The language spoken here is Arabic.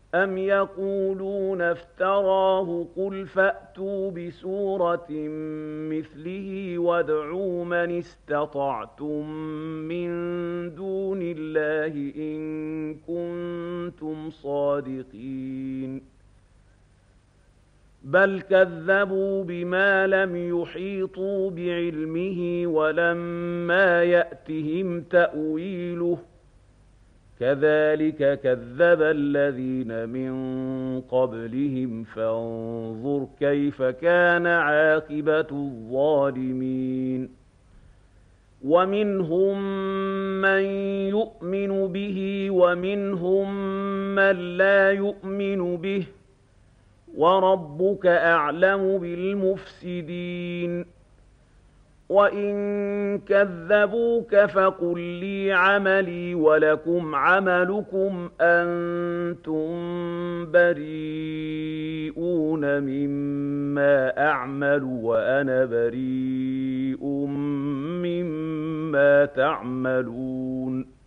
أَمْ يَقُولُونَ افْتَرَاهُ قُلْ فَأْتُوا بِسُورَةٍ مِّثْلِهِ وَادْعُوا مَنِ اسْتَطَعْتُم مِّن دُونِ اللَّهِ إِن كُنتُمْ صَادِقِينَ بَلْ كَذَّبُوا بِمَا لَمْ يُحِيطُوا بِعِلْمِهِ وَلَمَّا يَأْتِهِمْ تَأْوِيلُهُ ۚ كَذَٰلِكَ كَذَّبَ الَّذِينَ مِن قَبْلِهِمْ فَانظُرْ كَيْفَ كَانَ عَاقِبَةُ الظَّالِمِينَ وَمِنْهُم مَّن يُؤْمِنُ بِهِ وَمِنْهُم مَّن لَّا يُؤْمِنُ بِهِ ۚ وَرَبُّكَ أَعْلَمُ بِالْمُفْسِدِينَ وَإِن كَذَّبُوكَ فَقُل لِّي عَمَلِي وَلَكُمْ عَمَلُكُمْ أَنتُم بَرِيئُونَ مِمَّا أَعْمَلُ وَأَنَا بَرِيءٌ مِّمَّا تَعْمَلُونَ